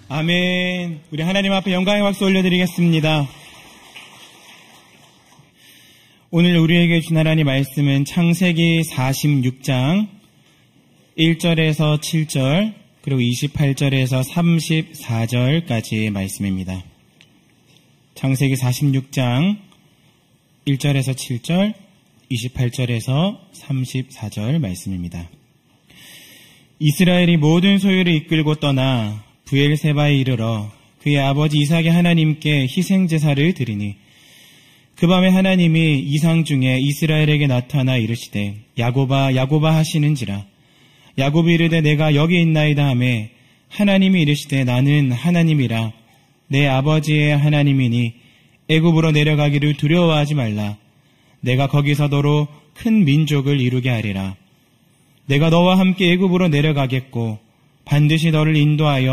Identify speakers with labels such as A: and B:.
A: 아멘. 우리 하나님 앞에 영광의 박수 올려드리겠습니다. 오늘 우리에게 주신 하나님 말씀은 창세기 46장 1절에서 7절 그리고 28절에서 34절까지의 말씀입니다. 창세기 46장 1절에서 7절 28절에서 34절 말씀입니다. 이스라엘이 모든 소유를 이끌고 떠나 브엘세바에 이르러 그의 아버지 이삭의 하나님께 희생제사를 드리니 그 밤에 하나님이 이상 중에 이스라엘에게 나타나 이르시되 야곱아 야곱아 하시는지라. 야곱이 이르되 내가 여기 있나이다 하매 하나님이 이르시되 나는 하나님이라 내 아버지의 하나님이니 애굽으로 내려가기를 두려워하지 말라. 내가 거기서 너로 큰 민족을 이루게 하리라. 내가 너와 함께 애굽으로 내려가겠고 반드시 너를 인도하여